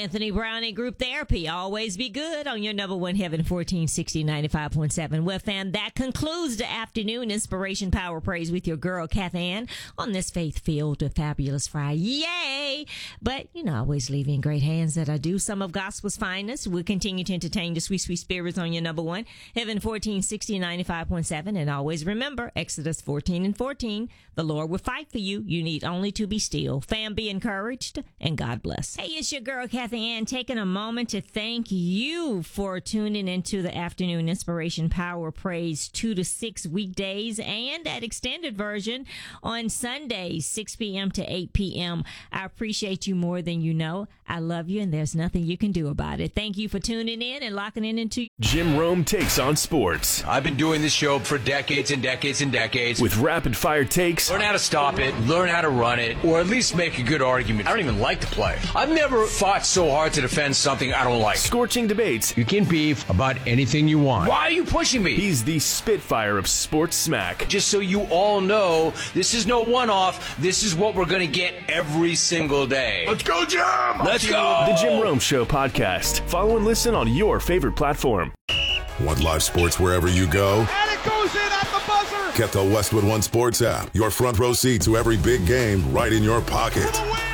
Anthony Brown and Group Therapy. Always be good on your number one Heaven 1460 95.7. Well, fam, that concludes the afternoon Inspiration Power Praise with your girl, Kath Ann, on this faith-filled, fabulous Friday. Yay! But, always leave you in great hands that I do. Some of gospel's finest. We'll continue to entertain the sweet, sweet spirits on your number one Heaven 1460 95.7. And always remember, Exodus 14:14, the Lord will fight for you. You need only to be still. Fam, be encouraged, and God bless. Hey, it's your girl, Kathy Ann, taking a moment to thank you for tuning into the afternoon Inspiration Power Praise 2 to 6 weekdays and that extended version on Sundays, 6 p.m. to 8 p.m. I appreciate you more than you know. I love you, and there's nothing you can do about it. Thank you for tuning in and locking in into Jim Rome Takes on Sports. I've been doing this show for decades and decades and decades. With rapid-fire takes. Learn how to stop it, learn how to run it, or at least make a good argument. I don't even like to play. I've never fought so hard to defend something I don't like. Scorching debates. You can beef about anything you want. Why are you pushing me? He's the Spitfire of sports smack. Just so you all know, this is no one-off. This is what we're going to get every single day. Let's go, Jim! Let's go! The Jim Rome Show podcast. Follow and listen on your favorite platform. Want live sports wherever you go? And it goes in at the buzzer! Get the Westwood One Sports app. Your front row seat to every big game right in your pocket. For the win!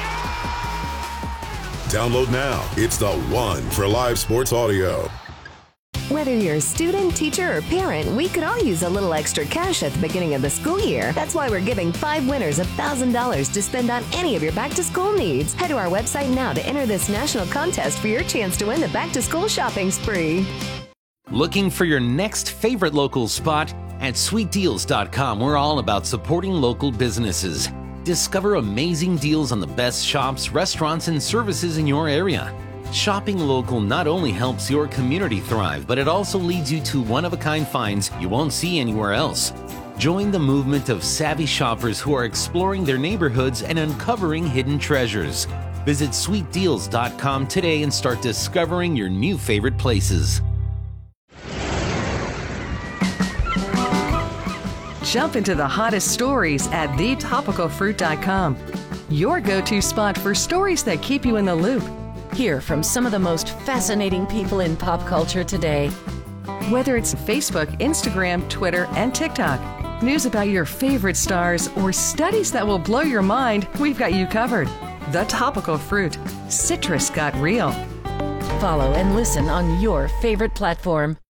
Download now. It's the one for live sports audio. Whether you're a student, teacher, or parent, we could all use a little extra cash at the beginning of the school year. That's why we're giving 5 winners $1,000 to spend on any of your back-to-school needs. Head to our website now to enter this national contest for your chance to win the back-to-school shopping spree. Looking for your next favorite local spot? At sweetdeals.com, we're all about supporting local businesses. Discover amazing deals on the best shops, restaurants, and services in your area. Shopping local not only helps your community thrive, but it also leads you to one-of-a-kind finds you won't see anywhere else. Join the movement of savvy shoppers who are exploring their neighborhoods and uncovering hidden treasures. Visit sweetdeals.com today and start discovering your new favorite places. Jump into the hottest stories at thetopicalfruit.com. Your go-to spot for stories that keep you in the loop. Hear from some of the most fascinating people in pop culture today. Whether it's Facebook, Instagram, Twitter, and TikTok, news about your favorite stars, or studies that will blow your mind, we've got you covered. The Topical Fruit. Citrus got real. Follow and listen on your favorite platform.